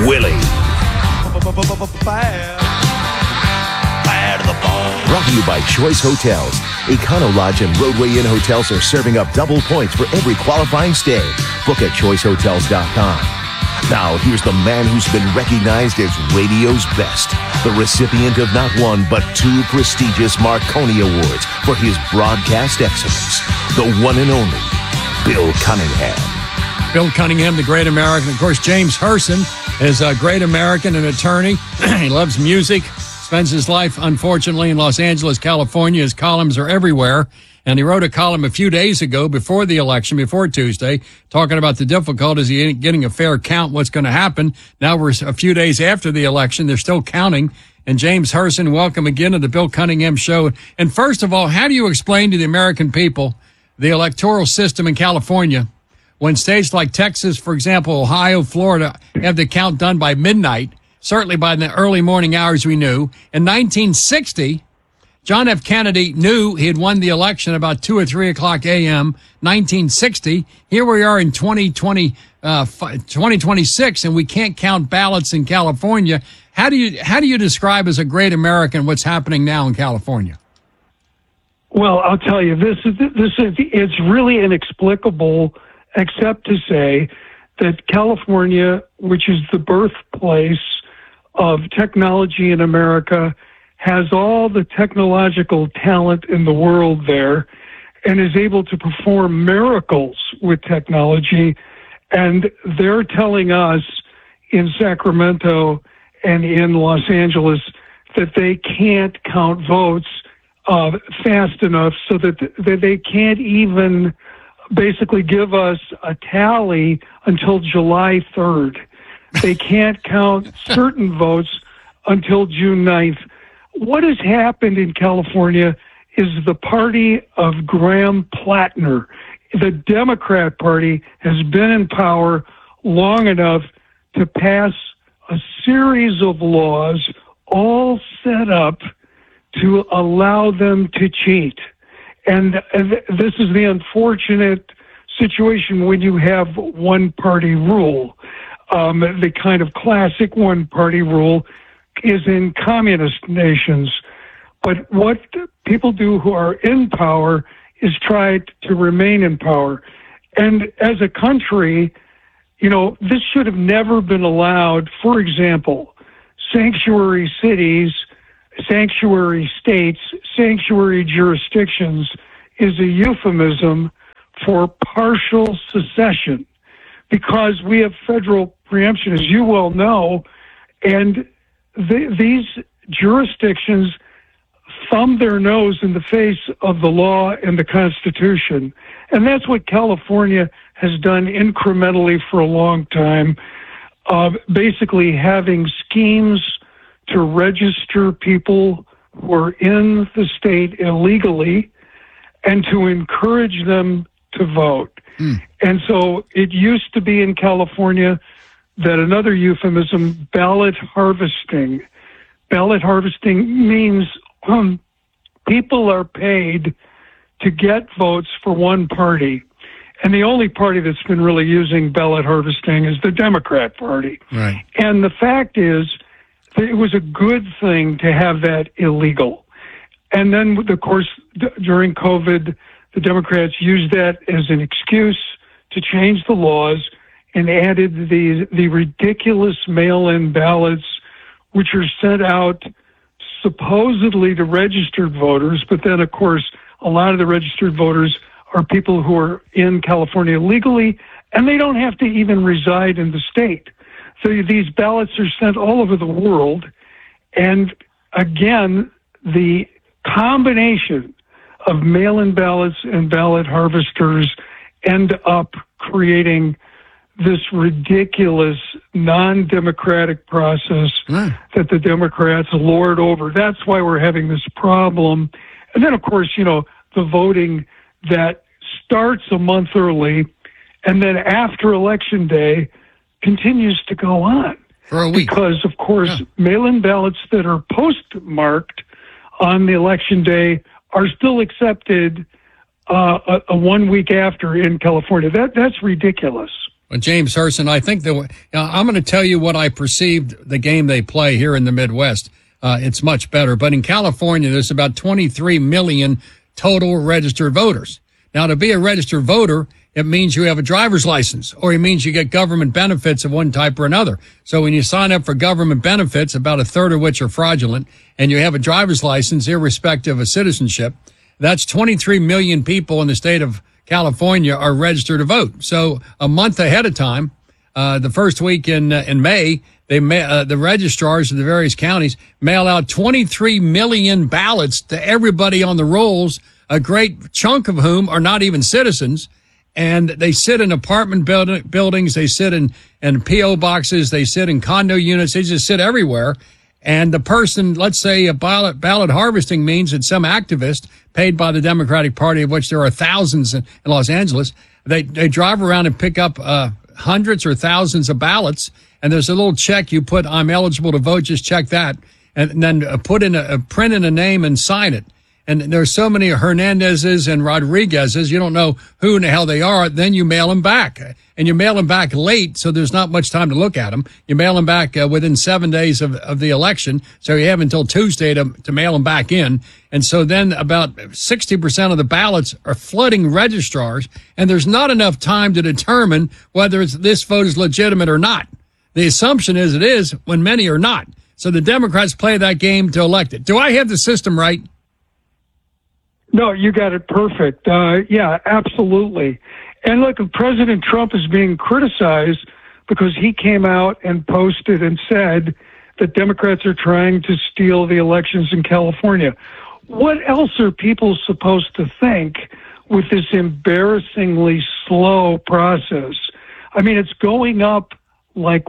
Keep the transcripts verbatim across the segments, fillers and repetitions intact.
Willie. Fire to the bone. Brought to you by Choice Hotels. Econo Lodge and Roadway Inn hotels are serving up double points for every qualifying stay. Book at choice hotels dot com. Now, here's the man who's been recognized as radio's best. The recipient of not one, but two prestigious Marconi Awards for his broadcast excellence. The one and only Bill Cunningham. Bill Cunningham, the great American. Of course, James Herson is a great American, an attorney. He loves music, spends his life, unfortunately, in Los Angeles, California. His columns are everywhere. And he wrote a column a few days ago before the election, before Tuesday, talking about the difficulties of getting a fair count, what's going to happen. Now we're a few days after the election. They're still counting. And James Herson, welcome again to the Bill Cunningham Show. And first of all, how do you explain to the American people the electoral system in California when states like Texas, for example, Ohio, Florida, have the count done by midnight, certainly by the early morning hours we knew. In nineteen sixty, John F. Kennedy knew he had won the election about two or three o'clock a.m., nineteen sixty. Here we are in twenty twenty, uh, twenty twenty-six, and we can't count ballots in California. How do you how do you describe as a great American what's happening now in California? Well, I'll tell you, this is this is it's really inexplicable, except to say that California, which is the birthplace of technology in America, has all the technological talent in the world there and is able to perform miracles with technology. And they're telling us in Sacramento and in Los Angeles that they can't count votes uh, fast enough so that, that they can't even basically give us a tally until July third. They can't count certain votes until June ninth. What has happened in California is the party of Graham Plattner. The Democrat Party has been in power long enough to pass a series of laws all set up to allow them to cheat. And this is the unfortunate situation when you have one-party rule. Um, the kind of classic one-party rule is in communist nations. But what people do who are in power is try to remain in power. And as a country, you know, this should have never been allowed. For example, sanctuary cities, sanctuary states, sanctuary jurisdictions is a euphemism for partial secession because we have federal preemption, as you well know, and the, these jurisdictions thumb their nose in the face of the law and the Constitution. And that's what California has done incrementally for a long time, uh, basically having schemes to register people who are in the state illegally and to encourage them to vote. Mm. And so it used to be in California that another euphemism, ballot harvesting. Ballot harvesting means um, people are paid to get votes for one party. And the only party that's been really using ballot harvesting is the Democrat Party. Right. And the fact is that it was a good thing to have that illegal. And then, of course, d- during COVID, the Democrats used that as an excuse to change the laws and added the the ridiculous mail-in ballots, which are sent out supposedly to registered voters, but then, of course, a lot of the registered voters are people who are in California legally, and they don't have to even reside in the state. So these ballots are sent all over the world, and again, the combination of mail-in ballots and ballot harvesters end up creating this ridiculous non-democratic process mm. that the Democrats lord over. That's why we're having this problem. And then, of course, you know, the voting that starts a month early and then after Election Day continues to go on. For a week. Because, of course, yeah. mail-in ballots that are postmarked on the Election Day are still accepted uh, a, a one week after in California. That That's ridiculous. Well, James Herson, I think that you know, I'm going to tell you what I perceived the game they play here in the Midwest. Uh, it's much better. But in California, there's about twenty-three million total registered voters. Now, to be a registered voter, it means you have a driver's license, or it means you get government benefits of one type or another. So when you sign up for government benefits, about a third of which are fraudulent, and you have a driver's license, irrespective of citizenship, that's twenty-three million people in the state of California are registered to vote. So a month ahead of time, uh, the first week in uh, in May, they ma- uh, the registrars of the various counties mail out twenty-three million ballots to everybody on the rolls, a great chunk of whom are not even citizens. And they sit in apartment build- buildings, they sit in, in P O boxes, they sit in condo units, they just sit everywhere. And the person, let's say a ballot, ballot harvesting means that some activist paid by the Democratic Party, of which there are thousands in, in Los Angeles, they, they drive around and pick up uh, hundreds or thousands of ballots. And there's a little check you put, I'm eligible to vote, just check that. And then uh, put in a, a print in a name and sign it. And there's so many Hernandezes and Rodriguezes, you don't know who in the hell they are. Then you mail them back. And you mail them back late, so there's not much time to look at them. You mail them back uh, within seven days of, of the election, so you have until Tuesday to, to mail them back in. And so then about sixty percent of the ballots are flooding registrars, and there's not enough time to determine whether it's, this vote is legitimate or not. The assumption is it is, when many are not. So the Democrats play that game to elect it. Do I have the system right? No, you got it perfect. Uh, yeah, absolutely. And look, President Trump is being criticized because he came out and posted and said that Democrats are trying to steal the elections in California. What else are people supposed to think with this embarrassingly slow process? I mean, it's going up like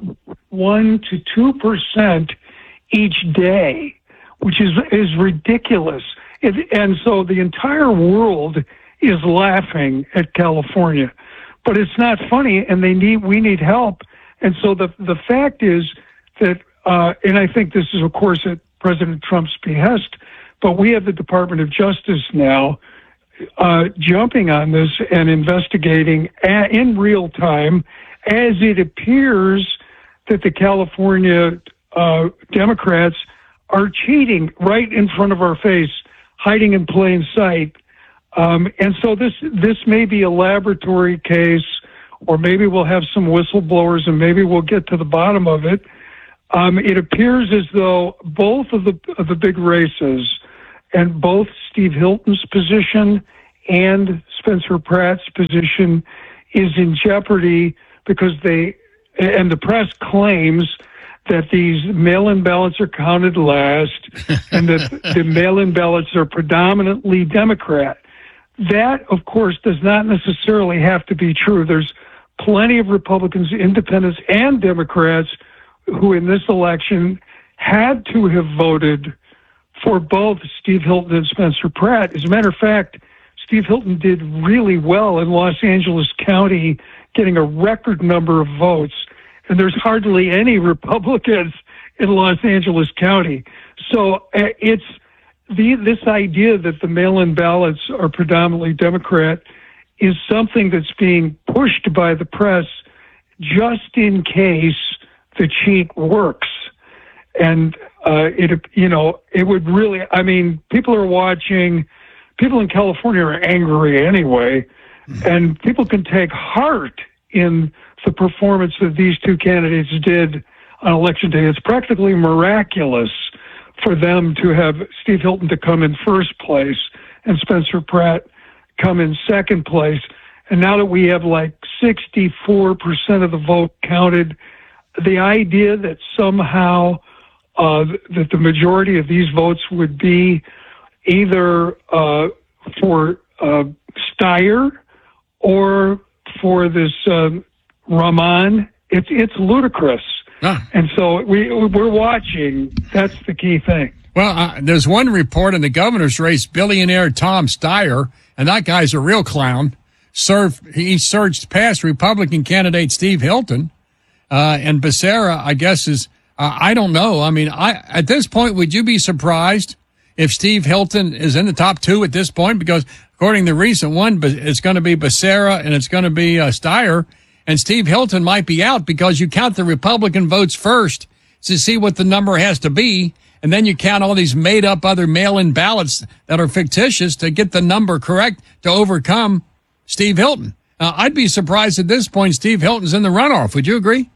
one to two percent each day, which is is ridiculous. It, and so the entire world is laughing at California, but it's not funny, and they need we need help. And so the the fact is that, uh, and I think this is, of course, at President Trump's behest, but we have the Department of Justice now uh, jumping on this and investigating a, in real time, as it appears that the California uh, Democrats are cheating right in front of our face, hiding in plain sight. Um, and so this this may be a laboratory case, or maybe we'll have some whistleblowers, and maybe we'll get to the bottom of it. Um, it appears as though both of the of the big races, and both Steve Hilton's position and Spencer Pratt's position, is in jeopardy because they, and the press claims that these mail-in ballots are counted last, and that the mail-in ballots are predominantly Democrat. That, of course, does not necessarily have to be true. There's plenty of Republicans, independents, and Democrats who in this election had to have voted for both Steve Hilton and Spencer Pratt. As a matter of fact, Steve Hilton did really well in Los Angeles County, getting a record number of votes. And there's hardly any Republicans in Los Angeles County. So uh, it's the, this idea that the mail-in ballots are predominantly Democrat is something that's being pushed by the press just in case the cheat works. And uh, it, you know, it would really, I mean, people are watching, people in California are angry anyway, mm-hmm. and people can take heart in the performance that these two candidates did on election day. It's practically miraculous for them to have Steve Hilton to come in first place and Spencer Pratt come in second place. And now that we have like sixty-four percent of the vote counted, the idea that somehow uh, that the majority of these votes would be either uh, for uh, Steyer or for this uh, Rahman, it's it's ludicrous. Ah. And so we we're watching. That's the key thing. Well, uh, there's one report in the governor's race. Billionaire Tom Steyer, and that guy's a real clown. Served he surged past Republican candidate Steve Hilton, uh, and Becerra, I guess is uh, I don't know. I mean, I at this point, would you be surprised if Steve Hilton is in the top two at this point? Because according to the recent one, it's going to be Becerra and it's going to be uh, Steyer. And Steve Hilton might be out because you count the Republican votes first to see what the number has to be. And then you count all these made up other mail-in ballots that are fictitious to get the number correct to overcome Steve Hilton. Uh, I'd be surprised at this point Steve Hilton's in the runoff. Would you agree?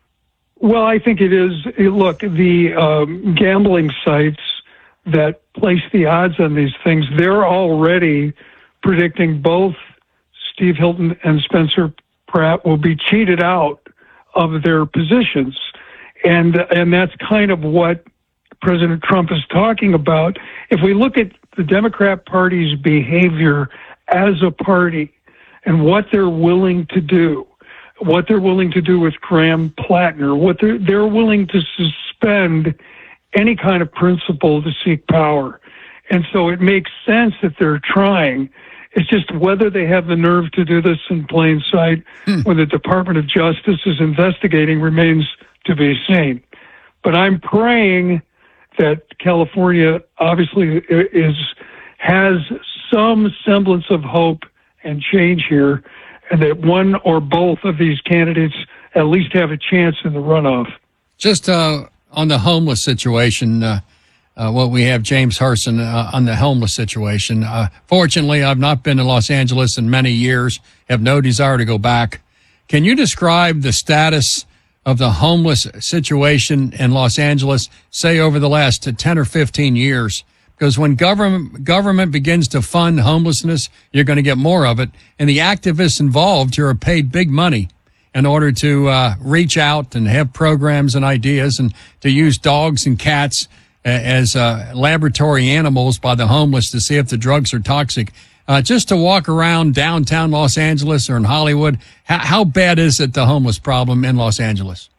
Well, I think it is. Look, the um, gambling sites that place the odds on these things, they're already predicting both Steve Hilton and Spencer Pratt will be cheated out of their positions. And, and that's kind of what President Trump is talking about. If we look at the Democrat Party's behavior as a party and what they're willing to do, what they're willing to do with Graham Plattner, what they're, they're willing to suspend any kind of principle to seek power. And so it makes sense that they're trying. It's just whether they have the nerve to do this in plain sight hmm. when the Department of Justice is investigating remains to be seen. But I'm praying that California obviously is has some semblance of hope and change here, and that one or both of these candidates at least have a chance in the runoff. Just uh, on the homeless situation, uh, uh, what we have James Herson uh, on the homeless situation. Uh, fortunately, I've not been to Los Angeles in many years, have no desire to go back. Can you describe the status of the homeless situation in Los Angeles, say over the last ten or fifteen years? Because when government government begins to fund homelessness, you're going to get more of it. And the activists involved here are paid big money in order to uh, reach out and have programs and ideas and to use dogs and cats as uh, laboratory animals by the homeless to see if the drugs are toxic. Uh, just to walk around downtown Los Angeles or in Hollywood, how, how bad is it, the homeless problem in Los Angeles?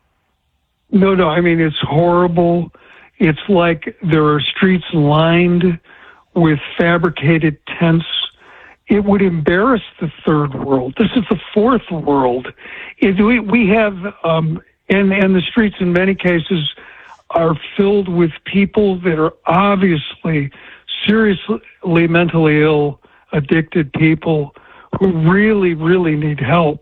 No, no, I mean, it's horrible. It's like there are streets lined with fabricated tents. It would embarrass the third world. This is the fourth world. It, we, we have, um, and, and the streets in many cases are filled with people that are obviously seriously mentally ill, addicted people who really, really need help.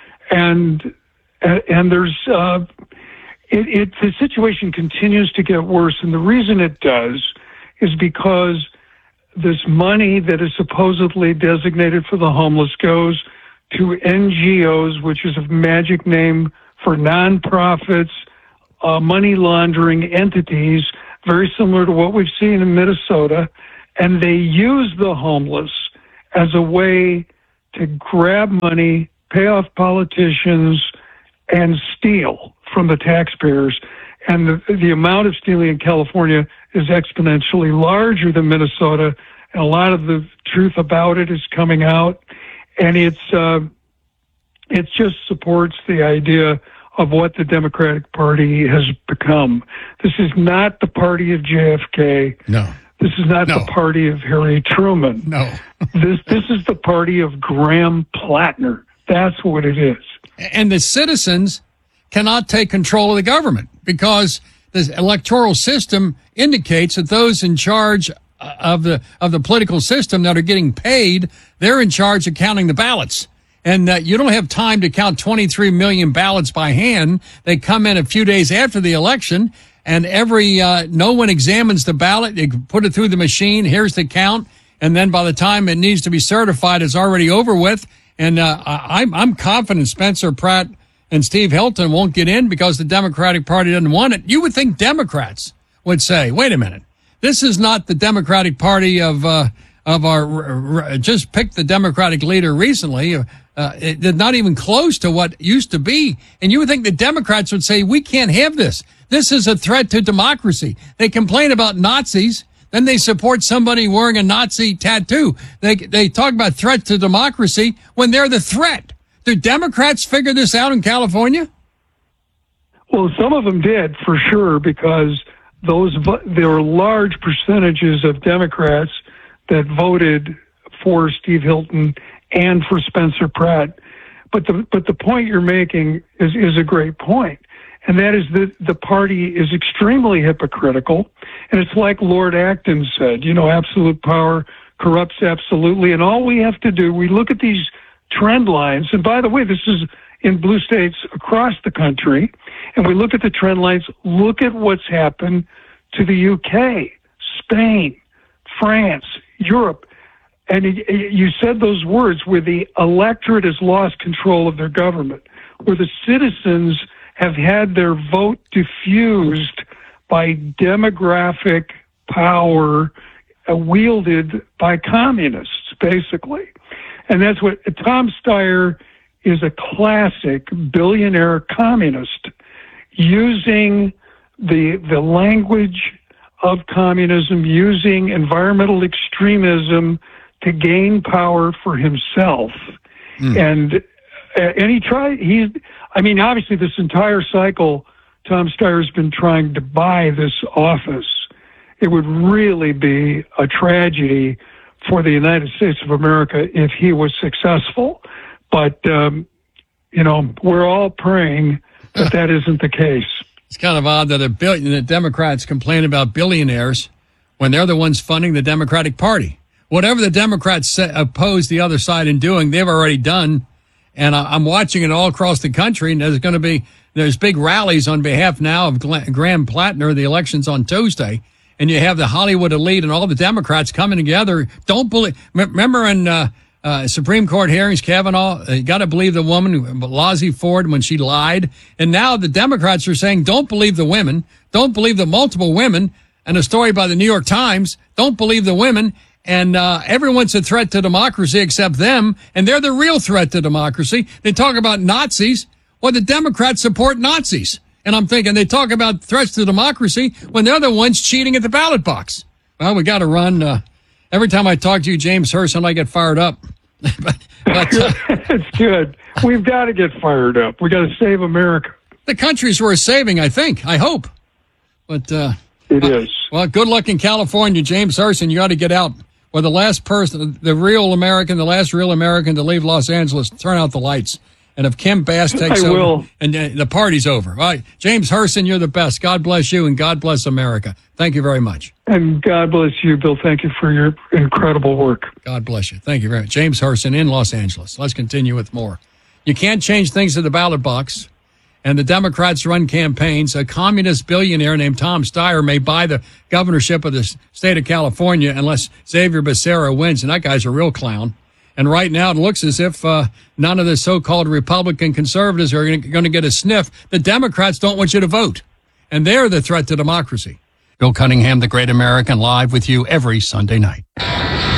And, and there's, uh, it, it, the situation continues to get worse. And the reason it does is because this money that is supposedly designated for the homeless goes to N G Os, which is a magic name for nonprofits, uh, money laundering entities, very similar to what we've seen in Minnesota. And they use the homeless as a way to grab money, pay off politicians, and steal from the taxpayers. And the, the amount of stealing in California is exponentially larger than Minnesota. And a lot of the truth about it is coming out. And it's, uh, it just supports the idea of what the Democratic Party has become. This is not the party of J F K. No. This is not no. the party of Harry Truman. No. this this is the party of Graham Plattner. That's what it is. And the citizens cannot take control of the government because the electoral system indicates that those in charge of the of the political system that are getting paid, they're in charge of counting the ballots. And uh, you don't have time to count twenty-three million ballots by hand. They come in a few days after the election, and every uh, no one examines the ballot. They put it through the machine. Here's the count, and then by the time it needs to be certified, it's already over with. And uh, I'm I'm confident Spencer Pratt and Steve Hilton won't get in because the Democratic Party doesn't want it. You would think Democrats would say, "Wait a minute, this is not the Democratic Party of uh, of our just picked the Democratic leader recently." Uh, it, not even close to what used to be. And you would think the Democrats would say, we can't have this. This is a threat to democracy. They complain about Nazis. Then they support somebody wearing a Nazi tattoo. They, they talk about threat to democracy when they're the threat. Do Democrats figure this out in California? Well, some of them did for sure, because those, there were large percentages of Democrats that voted for Steve Hilton and for Spencer Pratt. But the but the point you're making is, is a great point. And that is that the party is extremely hypocritical. And it's like Lord Acton said, you know, absolute power corrupts absolutely. And all we have to do, we look at these trend lines. And by the way, this is in blue states across the country, and we look at the trend lines, look at what's happened to the U K, Spain, France, Europe. And it, it, you said those words where the electorate has lost control of their government, where the citizens have had their vote diffused by demographic power uh, wielded by communists, basically. And that's what Tom Steyer is, a classic billionaire communist using the the language of communism, using environmental extremism to gain power for himself. Mm. And uh, and he tried, he's, I mean, obviously this entire cycle, Tom Steyer's been trying to buy this office. It would really be a tragedy for the United States of America if he was successful. But, um, you know, we're all praying that that isn't the case. It's kind of odd that a billion, that Democrats complain about billionaires when they're the ones funding the Democratic Party. Whatever the Democrats say, oppose the other side in doing, they've already done. And I, I'm watching it all across the country. And there's going to be, there's big rallies on behalf now of Graham Plattner. The election's on Tuesday. And you have the Hollywood elite and all the Democrats coming together. Don't believe, remember in, uh, uh, Supreme Court hearings, Kavanaugh, you got to believe the woman, Blasey Ford, when she lied. And now the Democrats are saying, don't believe the women. Don't believe the multiple women. And a story by the New York Times, don't believe the women. And uh everyone's a threat to democracy except them, and they're the real threat to democracy. They talk about Nazis. Well, the Democrats support Nazis. And I'm thinking they talk about threats to democracy when they're the ones cheating at the ballot box. Well, we got to run. Uh, every time I talk to you, James Herson, I get fired up. but, but uh, It's good. We've got to get fired up. We got to save America. The country's worth saving, I think. I hope. But uh it uh, is. Well, good luck in California, James Herson. You got to get out. Well, the last person, the real American, the last real American to leave Los Angeles, turn out the lights. And if Kim Bass takes I over, will. and uh, the party's over. All right. Herson, Herson, you're the best. God bless you, and God bless America. Thank you very much. And God bless you, Bill. Thank you for your incredible work. God bless you. Thank you very much. James Herson in Los Angeles. Let's continue with more. You can't change things to the ballot box. And the Democrats run campaigns. A communist billionaire named Tom Steyer may buy the governorship of the state of California unless Xavier Becerra wins. And that guy's a real clown. And right now it looks as if uh, none of the so-called Republican conservatives are going to get a sniff. The Democrats don't want you to vote. And they're the threat to democracy. Bill Cunningham, the Great American, live with you every Sunday night.